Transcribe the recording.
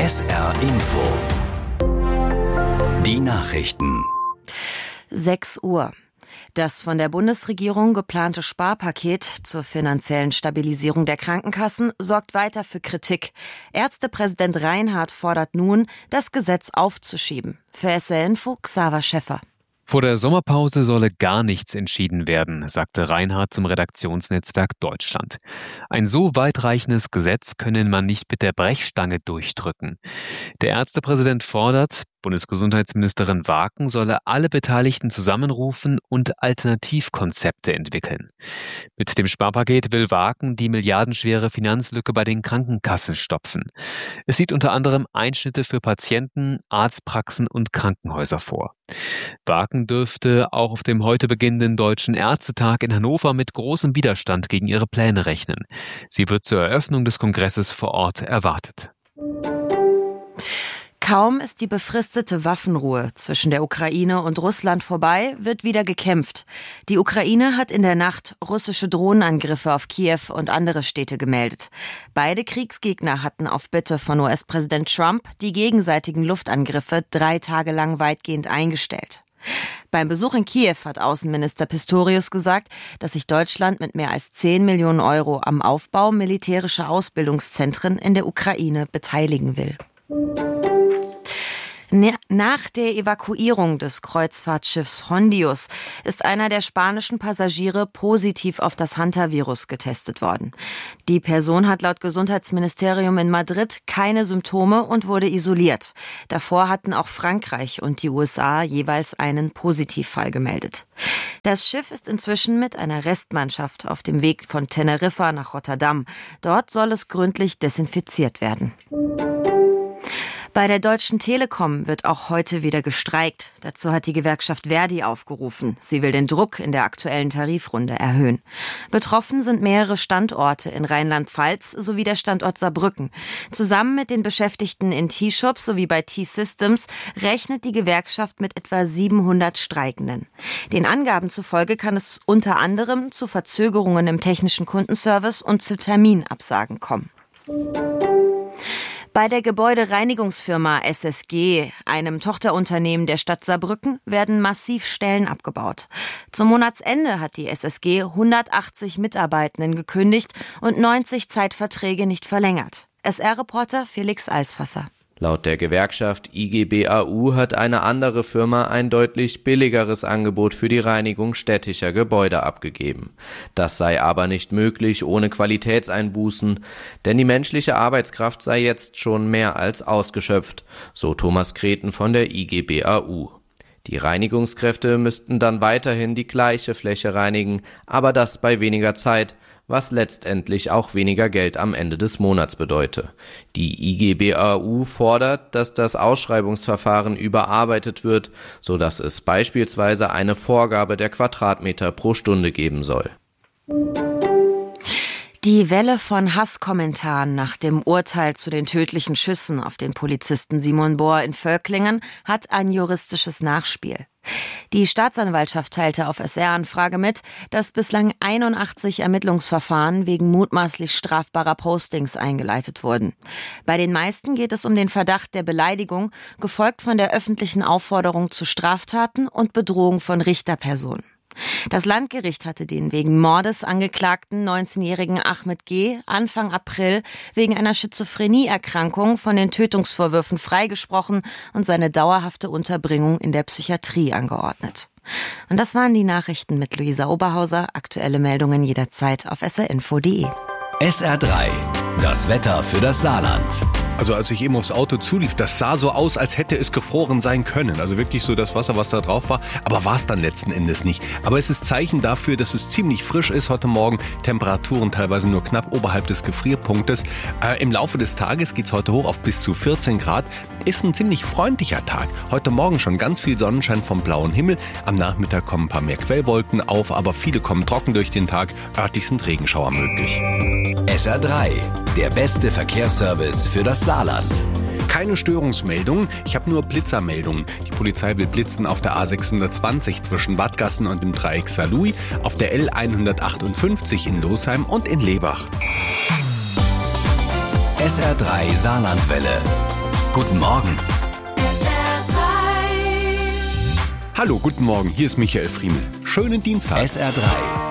SR Info. Die Nachrichten. 6 Uhr. Das von der Bundesregierung geplante Sparpaket zur finanziellen Stabilisierung der Krankenkassen sorgt weiter für Kritik. Ärztepräsident Reinhardt fordert nun, das Gesetz aufzuschieben. Für SR Info Xaver Schäffer. Vor der Sommerpause solle gar nichts entschieden werden, sagte Reinhardt zum Redaktionsnetzwerk Deutschland. Ein so weitreichendes Gesetz könne man nicht mit der Brechstange durchdrücken. Der Ärztepräsident fordert, Bundesgesundheitsministerin Waaken solle alle Beteiligten zusammenrufen und Alternativkonzepte entwickeln. Mit dem Sparpaket will Waaken die milliardenschwere Finanzlücke bei den Krankenkassen stopfen. Es sieht unter anderem Einschnitte für Patienten, Arztpraxen und Krankenhäuser vor. Waaken dürfte auch auf dem heute beginnenden Deutschen Ärztetag in Hannover mit großem Widerstand gegen ihre Pläne rechnen. Sie wird zur Eröffnung des Kongresses vor Ort erwartet. Kaum ist die befristete Waffenruhe zwischen der Ukraine und Russland vorbei, wird wieder gekämpft. Die Ukraine hat in der Nacht russische Drohnenangriffe auf Kiew und andere Städte gemeldet. Beide Kriegsgegner hatten auf Bitte von US-Präsident Trump die gegenseitigen Luftangriffe 3 Tage lang weitgehend eingestellt. Beim Besuch in Kiew hat Außenminister Pistorius gesagt, dass sich Deutschland mit mehr als 10 Millionen Euro am Aufbau militärischer Ausbildungszentren in der Ukraine beteiligen will. Nach der Evakuierung des Kreuzfahrtschiffs Hondius ist einer der spanischen Passagiere positiv auf das Hantavirus getestet worden. Die Person hat laut Gesundheitsministerium in Madrid keine Symptome und wurde isoliert. Davor hatten auch Frankreich und die USA jeweils einen Positivfall gemeldet. Das Schiff ist inzwischen mit einer Restmannschaft auf dem Weg von Teneriffa nach Rotterdam. Dort soll es gründlich desinfiziert werden. Bei der Deutschen Telekom wird auch heute wieder gestreikt. Dazu hat die Gewerkschaft Verdi aufgerufen. Sie will den Druck in der aktuellen Tarifrunde erhöhen. Betroffen sind mehrere Standorte in Rheinland-Pfalz sowie der Standort Saarbrücken. Zusammen mit den Beschäftigten in T-Shops sowie bei T-Systems rechnet die Gewerkschaft mit etwa 700 Streikenden. Den Angaben zufolge kann es unter anderem zu Verzögerungen im technischen Kundenservice und zu Terminabsagen kommen. Bei der Gebäudereinigungsfirma SSG, einem Tochterunternehmen der Stadt Saarbrücken, werden massiv Stellen abgebaut. Zum Monatsende hat die SSG 180 Mitarbeitenden gekündigt und 90 Zeitverträge nicht verlängert. SR-Reporter Felix Alsfasser. Laut der Gewerkschaft IG BAU hat eine andere Firma ein deutlich billigeres Angebot für die Reinigung städtischer Gebäude abgegeben. Das sei aber nicht möglich ohne Qualitätseinbußen, denn die menschliche Arbeitskraft sei jetzt schon mehr als ausgeschöpft, so Thomas Kreten von der IG BAU. Die Reinigungskräfte müssten dann weiterhin die gleiche Fläche reinigen, aber das bei weniger Zeit, was letztendlich auch weniger Geld am Ende des Monats bedeute. Die IG BAU fordert, dass das Ausschreibungsverfahren überarbeitet wird, sodass es beispielsweise eine Vorgabe der Quadratmeter pro Stunde geben soll. Die Welle von Hasskommentaren nach dem Urteil zu den tödlichen Schüssen auf den Polizisten Simon Bohr in Völklingen hat ein juristisches Nachspiel. Die Staatsanwaltschaft teilte auf SR-Anfrage mit, dass bislang 81 Ermittlungsverfahren wegen mutmaßlich strafbarer Postings eingeleitet wurden. Bei den meisten geht es um den Verdacht der Beleidigung, gefolgt von der öffentlichen Aufforderung zu Straftaten und Bedrohung von Richterpersonen. Das Landgericht hatte den wegen Mordes angeklagten 19-jährigen Ahmed G. Anfang April wegen einer Schizophrenieerkrankung von den Tötungsvorwürfen freigesprochen und seine dauerhafte Unterbringung in der Psychiatrie angeordnet. Und das waren die Nachrichten mit Luisa Oberhauser. Aktuelle Meldungen jederzeit auf srinfo.de. SR3, das Wetter für das Saarland. Also als ich eben aufs Auto zulief, das sah so aus, als hätte es gefroren sein können. Also wirklich so das Wasser, was da drauf war. Aber war es dann letzten Endes nicht. Aber es ist Zeichen dafür, dass es ziemlich frisch ist heute Morgen. Temperaturen teilweise nur knapp oberhalb des Gefrierpunktes. Im Laufe des Tages geht's heute hoch auf bis zu 14 Grad. Ist ein ziemlich freundlicher Tag. Heute Morgen schon ganz viel Sonnenschein vom blauen Himmel. Am Nachmittag kommen ein paar mehr Quellwolken auf, aber viele kommen trocken durch den Tag. Örtlich sind Regenschauer möglich. SR3, der beste Verkehrsservice für das Saarland. Keine Störungsmeldungen, ich habe nur Blitzermeldungen. Die Polizei will blitzen auf der A620 zwischen Wadgassen und dem Dreieck Saarlouis, auf der L158 in Losheim und in Lebach. SR3 Saarlandwelle. Guten Morgen. Hallo, guten Morgen, hier ist Michael Friemel. Schönen Dienstag. SR3.